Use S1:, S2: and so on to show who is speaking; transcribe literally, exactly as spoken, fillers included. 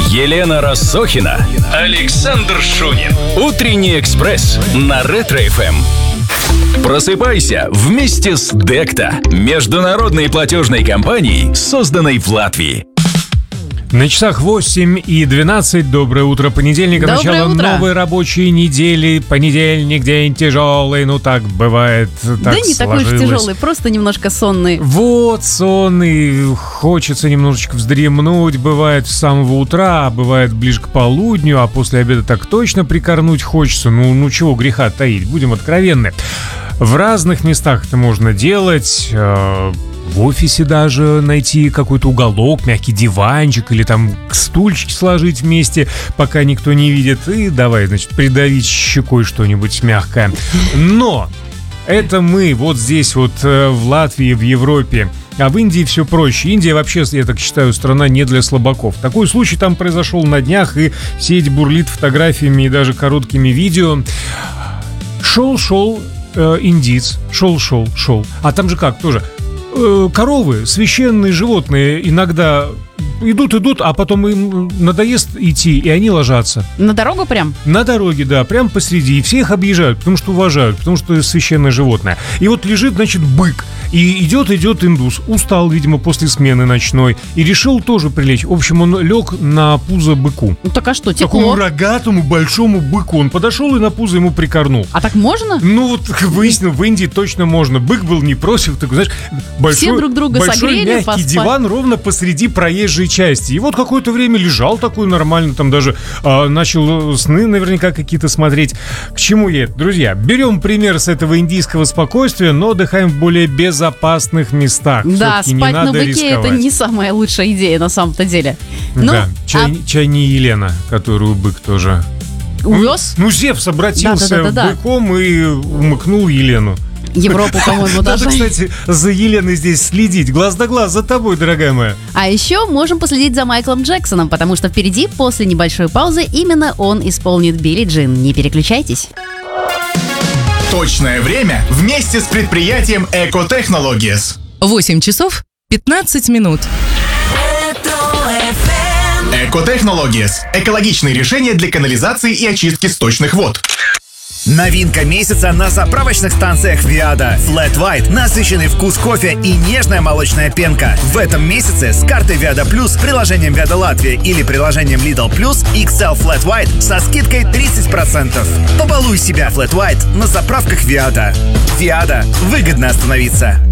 S1: Елена Рассохина, Александр Шунин. Утренний экспресс на Ретро-эф эм. Просыпайся вместе с Декта, международной платежной компанией, созданной в Латвии.
S2: На часах восемь и двенадцать. Доброе утро. Понедельник,
S3: Доброе
S2: начало
S3: утро.
S2: новой рабочей недели. Понедельник, день тяжелый. Ну, так бывает. Так
S3: Да не такой уж
S2: сложилось.
S3: тяжелый, просто немножко сонный.
S2: Вот, сонный. Хочется немножечко вздремнуть. Бывает с самого утра, а бывает ближе к полудню. А после обеда так точно прикорнуть хочется. Ну, ну чего греха таить. Будем откровенны. В разных местах это можно делать. э, В офисе даже найти какой-то уголок, мягкий диванчик или там стульчики сложить вместе, пока никто не видит. И давай, значит, придавить щекой что-нибудь мягкое. Но это мы вот здесь вот э, в Латвии, в Европе. А в Индии все проще. Индия вообще, я так считаю, страна не для слабаков. Такой случай там произошел на днях, и сеть бурлит фотографиями и даже короткими видео. Шел-шел э, индиец, шел-шел, шел. А там же как тоже... Коровы, священные животные, иногда идут-идут, а потом им надоест идти, и они ложатся.
S3: На дорогу прям?
S2: На дороге, да, прям посреди. И все их объезжают, потому что уважают, потому что это священное животное. И вот лежит, значит, бык. И идет-идет индус. Устал, видимо, после смены ночной. И решил тоже прилечь. В общем, он лег на пузо быку.
S3: Ну так а что, тепло?
S2: Такому рогатому большому быку. Он подошел и на пузо ему прикорнул.
S3: А так можно?
S2: Ну вот выяснил, в Индии точно можно. Бык был не против, такой, знаешь, большой,
S3: Все друг друга
S2: большой
S3: согрели,
S2: мягкий
S3: поспали.
S2: диван ровно посреди проезжей части. И вот какое-то время лежал такой нормально, там даже а, начал сны наверняка какие-то смотреть. К чему я это? Друзья, берем пример с этого индийского спокойствия, но отдыхаем в более безопасных местах.
S3: Да,
S2: Все-таки
S3: спать
S2: не
S3: на
S2: надо
S3: быке
S2: рисковать.
S3: это не самая лучшая идея на самом-то деле. Ну,
S2: Да, чай, чай не Елена, которую бык тоже...
S3: а увез
S2: Ну, Зевс обратился
S3: Да-да-да-да-да.
S2: быком и умыкнул Елену.
S3: Европу, по-моему,
S2: Надо,
S3: даже.
S2: кстати, за Еленой здесь следить. Глаз да глаз за тобой, дорогая моя.
S3: А еще можем последить за Майклом Джексоном, потому что впереди, после небольшой паузы, именно он исполнит Билли Джин. Не переключайтесь.
S4: Точное время вместе с предприятием Eco Technologies.
S5: восемь часов пятнадцать минут.
S4: Eco Technologies – экологичные решения для канализации и очистки сточных вод.
S6: Новинка месяца на заправочных станциях Viada. Flat White, насыщенный вкус кофе и нежная молочная пенка. В этом месяце с картой Viada Plus, приложением Viada Латвия или приложением Lidl Plus икс эл Flat White со скидкой тридцать процентов. Побалуй себя Flat White на заправках Viada. Viada. Выгодно остановиться.